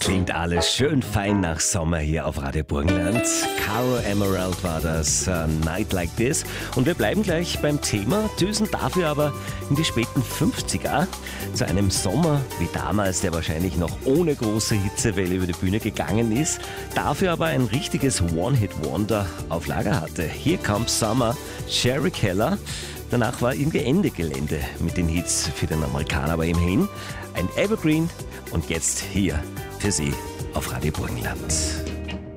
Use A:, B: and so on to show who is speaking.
A: Klingt alles schön fein nach Sommer hier auf Radio Burgenland. Caro Emerald war das, Night Like This. Und wir bleiben gleich beim Thema, düsen dafür aber in die späten 50er zu einem Sommer wie damals, der wahrscheinlich noch ohne große Hitzewelle über die Bühne gegangen ist, dafür aber ein richtiges One-Hit-Wonder auf Lager hatte. Here Comes Summer, Sherry Keller. Danach war irgendwie Ende Gelände mit den Hits für den Amerikaner, aber immerhin ein Evergreen und jetzt hier für Sie auf Radio Burgenland.